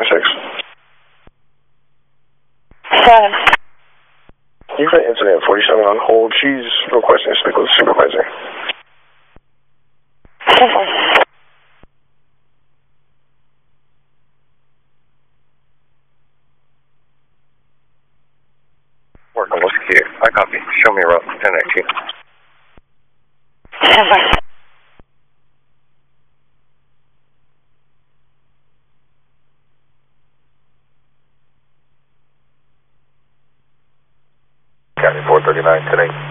46. You got incident 47 on hold. She's requesting to speak with the supervisor. Working with you. I copy. Show me route 1018. County 439 today.